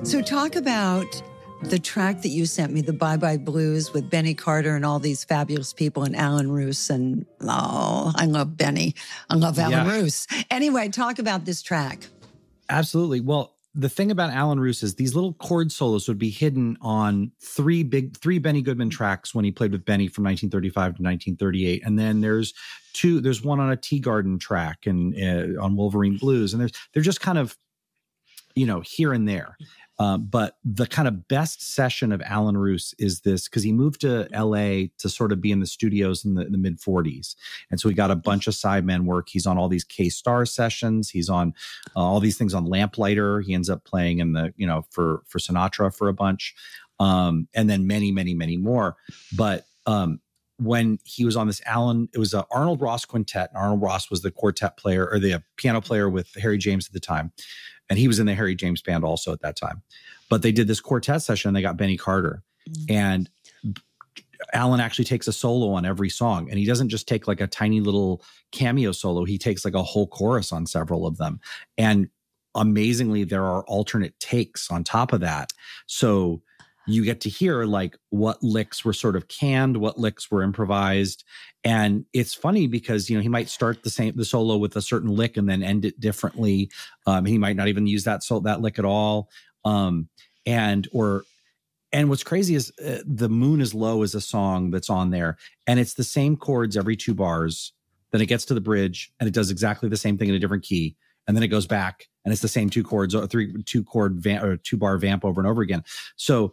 So talk about the track that you sent me, the Bye Bye Blues with Benny Carter and all these fabulous people and Alan Roos. And I love Benny. I love Alan Roos. Anyway, talk about this track. Absolutely. Well, the thing about Alan Roos is these little chord solos would be hidden on three Benny Goodman tracks when he played with Benny from 1935 to 1938. And then there's one on a Teagarden track and on Wolverine Blues. And they're just kind of, here and there. But the kind of best session of Alan Roos is this, because he moved to LA to sort of be in the studios in the mid 40s. And so he got a bunch of sideman work. He's on all these K-Star sessions. He's on all these things on Lamplighter. He ends up playing in the, for Sinatra for a bunch. And then many, many, many more. But when he was on this it was an Arnold Ross quintet. And Arnold Ross was the quartet player or the piano player with Harry James at the time. And he was in the Harry James band also at that time. But they did this quartet session and they got Benny Carter. And Alan actually takes a solo on every song. And he doesn't just take like a tiny little cameo solo. He takes like a whole chorus on several of them. And amazingly, there are alternate takes on top of that. So you get to hear like what licks were sort of canned, what licks were improvised. And it's funny because, he might start the solo with a certain lick and then end it differently. He might not even use that lick at all. And what's crazy is The Moon is Low is a song that's on there and it's the same chords every two bars. Then it gets to the bridge and it does exactly the same thing in a different key. And then it goes back and it's the same two chords or two bar vamp over and over again. So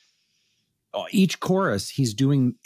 each chorus he's doing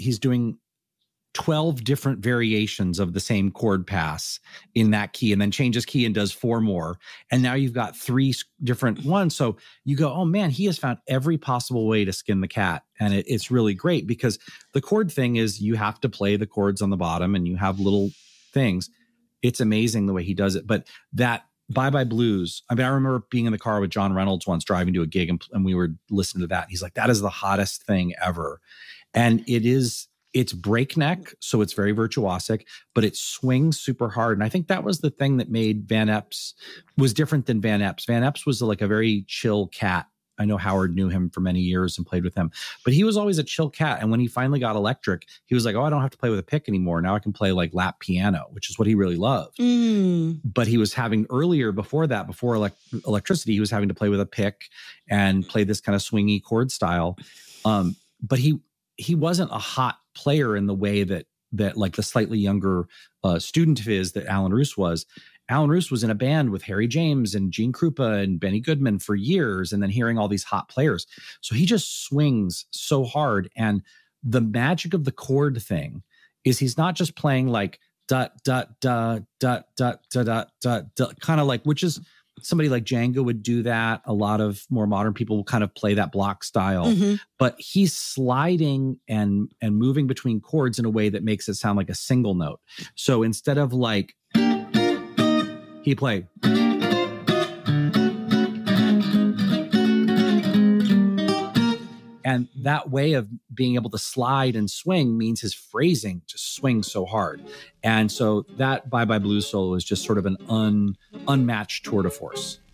12 different variations of the same chord pass in that key and then changes key and does 4 more. And now you've got 3 different ones. So you go, oh man, he has found every possible way to skin the cat. And it's really great because the chord thing is you have to play the chords on the bottom and you have little things. It's amazing the way he does it. But that Bye Bye Blues. I remember being in the car with John Reynolds once driving to a gig and we were listening to that. He's like, that is the hottest thing ever. And it's breakneck. So it's very virtuosic, but it swings super hard. And I think that was the thing that made Van Epps was different than Van Epps. Van Epps was like a very chill cat. I know Howard knew him for many years and played with him, but he was always a chill cat. And when he finally got electric, he was like, oh, I don't have to play with a pick anymore. Now I can play like lap piano, which is what he really loved. But he was having before electricity, he was having to play with a pick and play this kind of swingy chord style. But he wasn't a hot player in the way that like the slightly younger student of his that Alan Roos was. Alan Roos was in a band with Harry James and Gene Krupa and Benny Goodman for years, and then hearing all these hot players. So he just swings so hard. And the magic of the chord thing is he's not just playing like da da da da da da da da, kind of like, which is somebody like Django would do that. A lot of more modern people will kind of play that block style, but he's sliding and moving between chords in a way that makes it sound like a single note. So instead of like, he played. And that way of being able to slide and swing means his phrasing just swings so hard. And so that Bye Bye Blues solo is just sort of an unmatched tour de force.